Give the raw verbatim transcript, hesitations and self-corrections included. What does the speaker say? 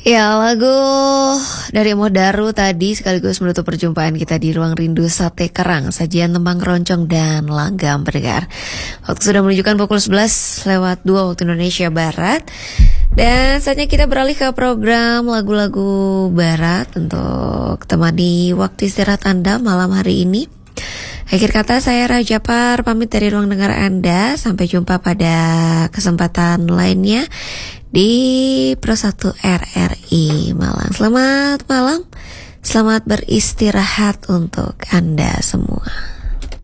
Ya, lagu dari Modaru tadi sekaligus menutup perjumpaan kita di Ruang Rindu Sate Kerang, sajian tembang keroncong dan langgam pendengar. Waktu sudah menunjukkan pukul sebelas lewat dua waktu Indonesia Barat. Dan saatnya kita beralih ke program lagu-lagu barat untuk temani waktu istirahat Anda malam hari ini. Akhir kata, saya Raja Par pamit dari ruang dengar Anda. Sampai jumpa pada kesempatan lainnya di Pro satu R R I Malang. Selamat malam, selamat beristirahat untuk Anda semua.